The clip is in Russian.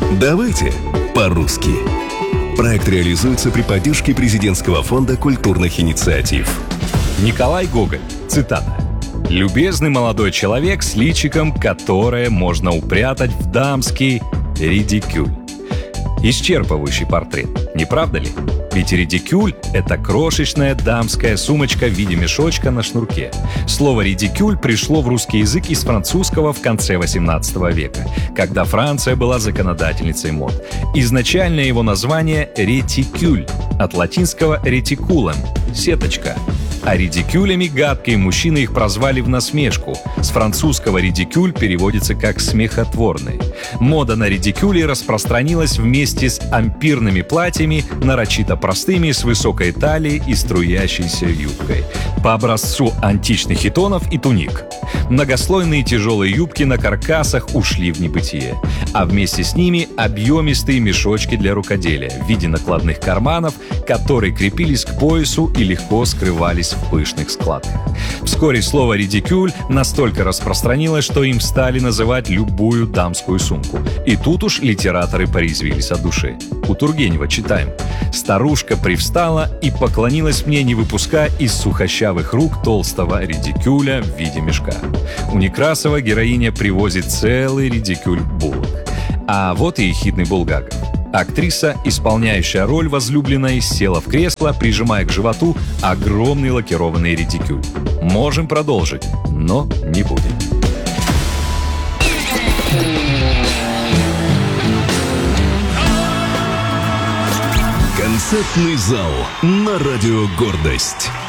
Давайте по-русски. Проект реализуется при поддержке Президентского фонда культурных инициатив. Николай Гоголь. Цитата. «Любезный молодой человек с личиком, которое можно упрятать в дамский редикюль». Исчерпывающий портрет, не правда ли? Ведь редикюль — это крошечная дамская сумочка в виде мешочка на шнурке. Слово «редикюль» пришло в русский язык из французского в конце XVIII века, когда Франция была законодательницей мод. Изначально его название — ретикюль, от латинского «ретикулем» — сеточка. А редикюлями гадкие мужчины их прозвали в насмешку. С французского «редикюль» переводится как «смехотворный». Мода на редикюли распространилась вместе с ампирными платьями, нарочито простыми, с высокой талией и струящейся юбкой, по образцу античных хитонов и туник. Многослойные тяжелые юбки на каркасах ушли в небытие, а вместе с ними объемистые мешочки для рукоделия в виде накладных карманов, которые крепились к поясу и легко скрывались в пышных складках. Вскоре слово «редикюль» настолько распространилось, что им стали называть любую дамскую сумку. И тут уж литераторы порезвились от души. У Тургенева читаем: «Старушка привстала и поклонилась мне, не выпуская из сухощавых рук толстого редикюля в виде мешка». У Некрасова героиня привозит целый редикюль булок. А вот и ехидный Булгаков. Актриса, исполняющая роль возлюбленной, села в кресло, прижимая к животу огромный лакированный редикюль. Можем продолжить, но не будем. Концертный зал на радио «Гордость».